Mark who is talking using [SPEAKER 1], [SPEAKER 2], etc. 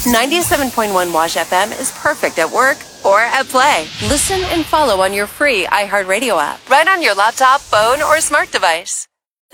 [SPEAKER 1] 97.1 Wash FM is perfect at work or at play. Listen and follow on your free iHeartRadio app, right on your laptop, phone, or smart device.